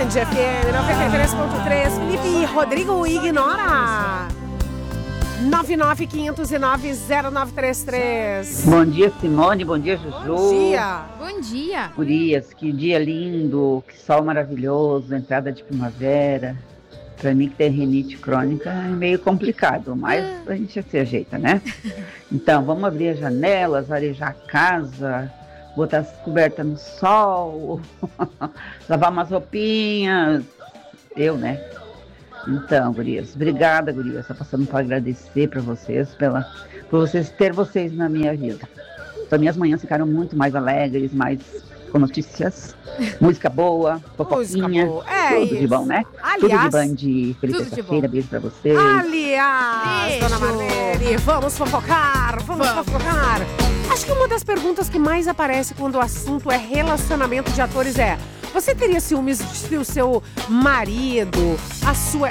Band FM 93.3. Felipe e Rodrigo ignora. 995090933. Bom dia, Simone. Bom dia, Juju. Bom dia. Bom dia. Gurias, que dia lindo, que sol maravilhoso, entrada de primavera. Pra mim que tem rinite crônica é meio complicado, mas a gente se ajeita, né? Então, vamos abrir as janelas, arejar a casa, botar as cobertas no sol, lavar umas roupinhas. Eu, né? Então, gurias, obrigada, gurias. Só passando para agradecer para vocês, por vocês ter vocês na minha vida. Então, minhas manhãs ficaram muito mais alegres, mais com notícias, música boa, fofoquinha, tudo isso. de bom, né? Aliás, tudo de Band, feliz tudo de terça-feira, beijo pra vocês. Aliás, Beijo. dona Marlene, vamos fofocar. Acho que uma das perguntas que mais aparece quando o assunto é relacionamento de atores é: você teria ciúmes se o seu marido, a sua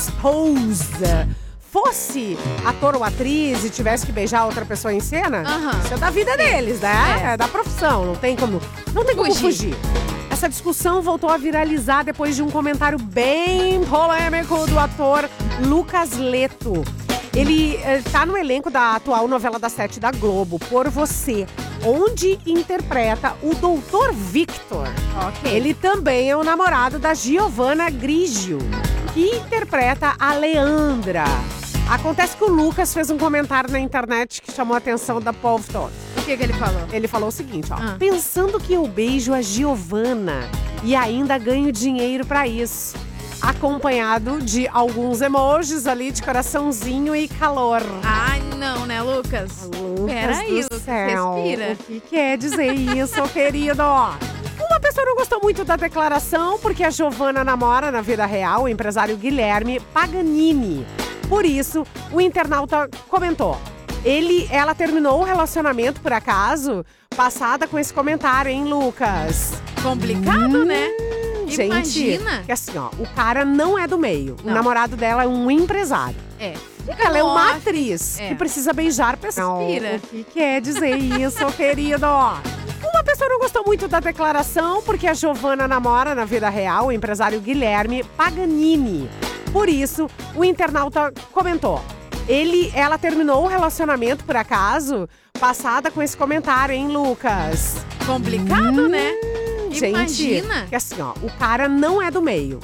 esposa, fosse ator ou atriz e tivesse que beijar outra pessoa em cena? Isso é da vida deles, né? É da profissão, não tem como fugir. Essa discussão voltou a viralizar depois de um comentário bem polêmico do ator Lucas Leto. Ele tá no elenco da atual novela das 7 da Globo, Por Você, onde interpreta o Dr. Victor. Ele também é o namorado da Giovanna Grigio, que interpreta a Leandra. Acontece que o Lucas fez um comentário na internet que chamou a atenção da povo todo. O que ele falou? Ele falou o seguinte, ó. Pensando que eu beijo a Giovanna e ainda ganho dinheiro pra isso. Acompanhado de alguns emojis ali de coraçãozinho e calor. Ai, não, né, Lucas? Peraí, Lucas, respira. O que quer dizer isso, querido? Uma pessoa não gostou muito da declaração porque a Giovanna namora, na vida real, o empresário Guilherme Paganini. Por isso, o internauta comentou: ela terminou o relacionamento, por acaso? Passada com esse comentário, hein, Lucas? Complicado, né? Gente, imagina. que assim, ó, o cara não é do meio. Não. O namorado dela é um empresário. Ela é uma atriz que precisa beijar pessoas. Respira. O que quer dizer isso, querido? Uma pessoa não gostou muito da declaração porque a Giovanna namora, na vida real, o empresário Guilherme Paganini. Por isso, o internauta comentou: ela terminou o relacionamento, por acaso? Passada com esse comentário, hein, Lucas? Complicado, né? Gente, Imagina. que assim, ó, o cara não é do meio.